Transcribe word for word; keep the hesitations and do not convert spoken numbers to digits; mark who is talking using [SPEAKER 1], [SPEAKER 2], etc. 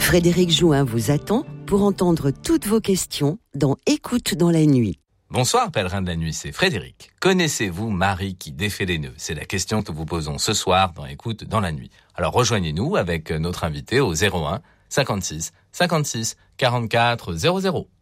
[SPEAKER 1] Frédéric Jouin vous attend pour entendre toutes vos questions dans Écoute dans la nuit.
[SPEAKER 2] Bonsoir, pèlerins de la nuit, c'est Frédéric. Connaissez-vous Marie qui défait les nœuds ? C'est la question que nous vous posons ce soir dans Écoute dans la nuit. Alors rejoignez-nous avec notre invité au zéro un cinquante-six cinquante-six quarante-quatre zéro zéro.